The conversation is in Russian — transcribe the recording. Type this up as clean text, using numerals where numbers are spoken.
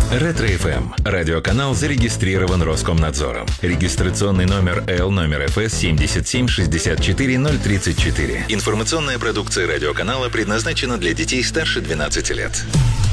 Ретро-ФМ. Радиоканал зарегистрирован Роскомнадзором. Регистрационный номер Л ФС 7764034. Информационная продукция радиоканала предназначена для детей старше 12 лет.